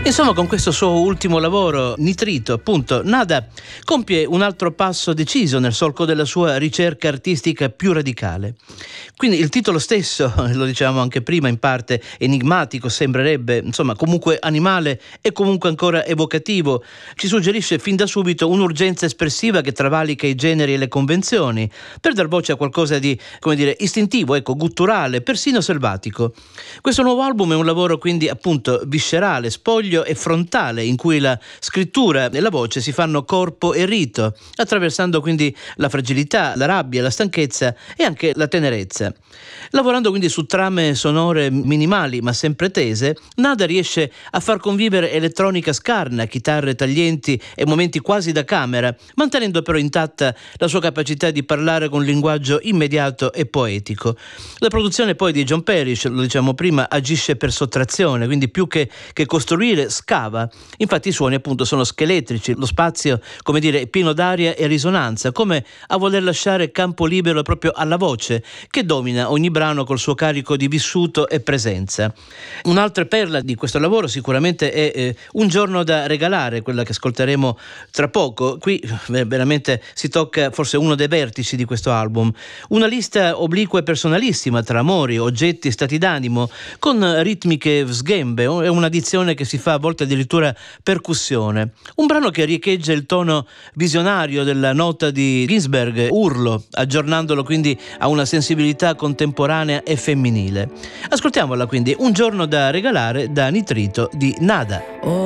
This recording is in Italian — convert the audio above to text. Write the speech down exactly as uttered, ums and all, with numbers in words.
Insomma, con questo suo ultimo lavoro, Nitrito, appunto, Nada compie un altro passo deciso nel solco della sua ricerca artistica più radicale. Quindi il titolo stesso, lo dicevamo anche prima, in parte enigmatico, sembrerebbe, insomma, comunque animale e comunque ancora evocativo, ci suggerisce fin da subito un'urgenza espressiva che travalica i generi e le convenzioni, per dar voce a qualcosa di, come dire, istintivo, ecco, gutturale, persino selvatico. Questo nuovo album è un lavoro quindi appunto viscerale, spoglio e frontale, in cui la scrittura e la voce si fanno corpo e rito, attraversando quindi la fragilità, la rabbia, la stanchezza e anche la tenerezza. Lavorando quindi su trame sonore minimali ma sempre tese, Nada riesce a far convivere elettronica scarna, chitarre taglienti e momenti quasi da camera, mantenendo però intatta la sua capacità di parlare con un linguaggio immediato e poetico. La produzione poi di John Parish, lo diciamo prima, agisce per sottrazione, quindi più che, che costruire scava. Infatti i suoni appunto sono scheletrici, lo spazio, come dire, è pieno d'aria e risonanza, come a voler lasciare campo libero proprio alla voce, che domina ogni brano col suo carico di vissuto e presenza. Un'altra perla di questo lavoro sicuramente è eh, Un giorno da regalare, quella che ascolteremo tra poco. Qui eh, veramente si tocca forse uno dei vertici di questo album. Una lista obliqua e personalissima tra amori, oggetti, stati d'animo, con ritmiche sghembe, è una dizione che si fa a volte addirittura percussione. Un brano che riecheggia il tono visionario della nota di Ginsberg, Urlo, aggiornandolo quindi a una sensibilità contemporanea e femminile. Ascoltiamola quindi, Un giorno da regalare, da Nitrito di Nada.